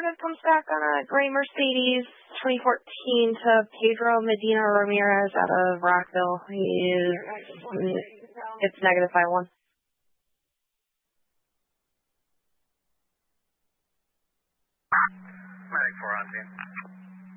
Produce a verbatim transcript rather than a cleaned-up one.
affirmative comes back on a gray Mercedes twenty fourteen to Pedro Medina Ramirez out of Rockville. He's, it's negative five one. Medic four on team.